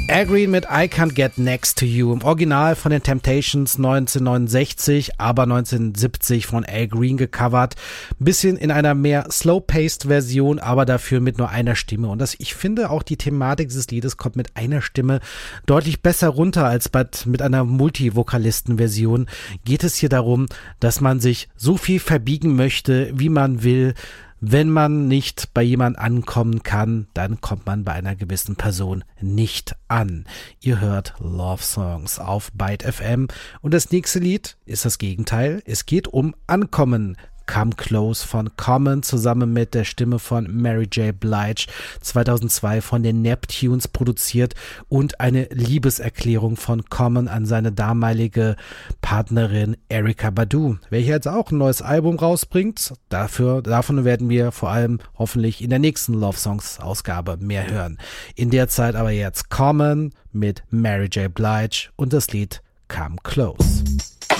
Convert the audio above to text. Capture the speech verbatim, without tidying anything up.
Al Green mit I Can't Get Next to You, im Original von den Temptations neunzehnhundertneunundsechzig, aber neunzehnhundertsiebzig von Al Green gecovert. Ein bisschen in einer mehr slow-paced Version, aber dafür mit nur einer Stimme. Und das, ich finde auch die Thematik dieses Liedes kommt mit einer Stimme deutlich besser runter als bei, mit einer Multivokalisten-Version. Geht es hier darum, dass man sich so viel verbiegen möchte, wie man will. Wenn man nicht bei jemand ankommen kann, dann kommt man bei einer gewissen Person nicht an. Ihr hört Love Songs auf Byte F M und das nächste Lied ist das Gegenteil. Es geht um Ankommen. Come Close von Common zusammen mit der Stimme von Mary J. Blige, zweitausendzwei von den Neptunes produziert und eine Liebeserklärung von Common an seine damalige Partnerin Erykah Badu, welche jetzt auch ein neues Album rausbringt. Dafür, davon werden wir vor allem hoffentlich in der nächsten Love Songs Ausgabe mehr hören. In der Zeit aber jetzt Common mit Mary J. Blige und das Lied Come Close.